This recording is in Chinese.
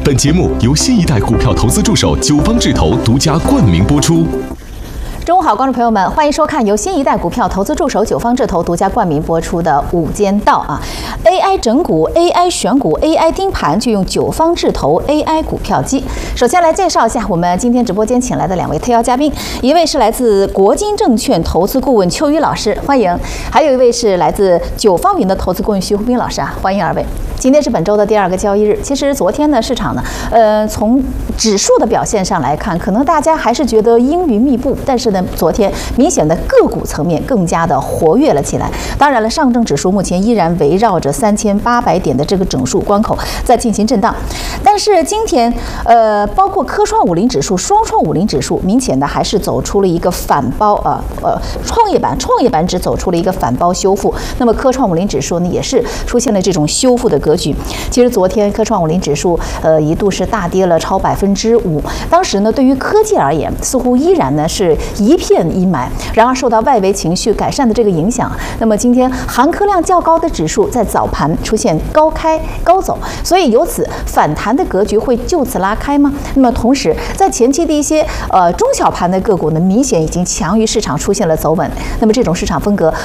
本节目由新一代股票投资助手九方智投独家冠名播出。 中午好，观众朋友们，欢迎收看由新一代股票投资助手九方智投独家冠名播出的《午间道》啊 ，AI 整股、AI 选股、AI 盯盘，就用九方智投 AI 股票机。首先来介绍一下我们今天直播间请来的两位特邀嘉宾，一位是来自国金证券投资顾问邱宇老师，欢迎；还有一位是来自九方云的投资顾问徐宏斌老师啊，欢迎二位。今天是本周的第二个交易日，其实昨天呢，市场呢，从指数的表现上来看，可能大家还是觉得阴云密布，但是呢，昨天明显的个股层面更加的活跃了起来。当然了，上证指数目前依然围绕着3800点的这个整数关口在进行震荡，但是今天包括科创50指数、双创50指数，明显的还是走出了一个反包创业板指走出了一个反包修复，那么科创50指数呢也是出现了这种修复的格局。其实昨天科创50指数一度是大跌了超5%，当时呢对于科技而言似乎依然呢是一片阴霾，然而受到外围情绪改善的这个影响，那么今天含科量较高的指数在早盘出现高开高走，所以由此反弹的格局会就此拉开吗？那么同时在前期的一些中小盘的个股呢，明显已经强于市场出现了走稳，那么这种市场风格